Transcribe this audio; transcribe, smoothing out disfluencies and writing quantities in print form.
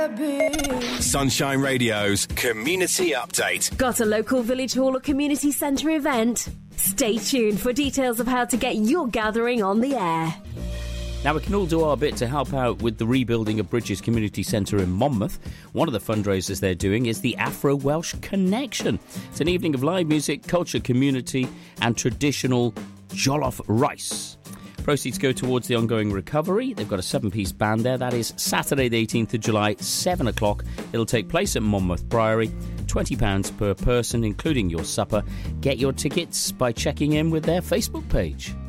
Sunshine Radio's Community Update. Got a local village hall or community centre event? Stay tuned for details of how to get your gathering on the air. Now, we can all do our bit to help out with the rebuilding of Bridges Community Centre in Monmouth. One of the fundraisers they're doing is the Afro-Welsh Connection. It's an evening of live music, culture, community and traditional jollof rice. Proceeds go towards the ongoing recovery. They've got a 7-piece band there. That is Saturday the 18th of July, 7 o'clock. It'll take place at Monmouth Priory. £20 per person, including your supper. Get your tickets by checking in with their Facebook page.